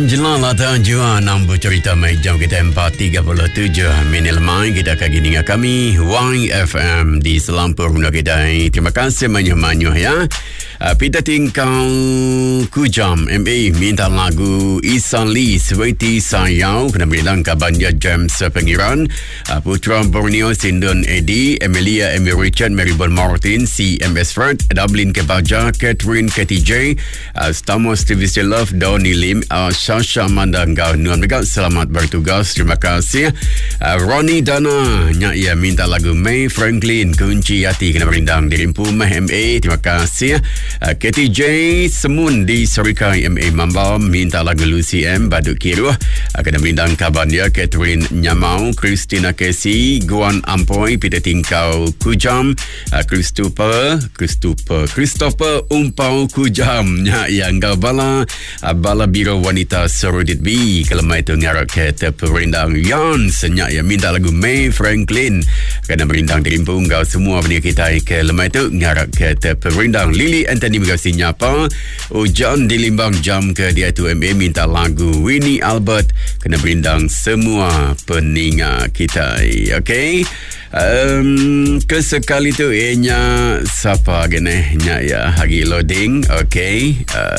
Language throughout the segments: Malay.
Menjelang latang jua 6 cerita mai jam kita 4.37 minit lemai kita akan gini dengan kami YFM di Selampur Guna kita. Terima kasih banyak-banyak ya. Pita tingkau Kujam MA minta lagu Isan Lee Sweti Sayau kena bilang kabarnya James Pengiran, Putra Borneo Sindon Eddie, Emilia Amy Richard, Maribel Martin, CMS Fred, Dublin Kebaja, Catherine KTJ, Stamos TV Still Love, Donny Lim, Sasha Mandangga Nuan Mega, selamat bertugas, terima kasih. Ronnie Dana Nyak ia minta lagu May Franklin Kunci Hati kena berindang di Rimpu Mah MA, terima kasih. KTJ Semun di Serikai MA Mambam minta lagu Lucy M Baduk Kiruh kena berindang kabar dia. Catherine Nyamau, Christina Casey, Guan Ampoy, Peter Tingkau Kujam, Christopher Umpau Kujam Nyak yang gabala Bala Biro Wanita Sorudit B kelemah itu ngarak kata perindang Yan senyak yang minta lagu May Franklin kena berindang terimpung kau semua benda kita kelemah itu ngarak kata perindang. Lily Anthony berkasih nyapa Ujan di Limbang jam ke dia tu MA minta lagu Winnie Albert kena berindang semua peningat kita. Okay, kesekali tu nya siapa gini nya ya hari loading. Okay,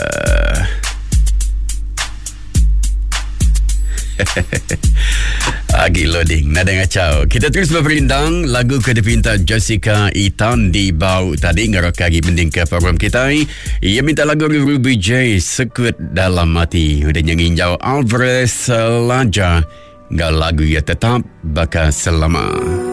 Agi loading nada ngacau. Kita terus berperindang lagu kedepinta Jessica Itan di bau tadi ngarok lagi mending ke program kita. Ia minta lagu Ruby J Sekut Dalam Hati udah nyanginjau Alvarez Laja. Gak lagu ya tetap bakal selama.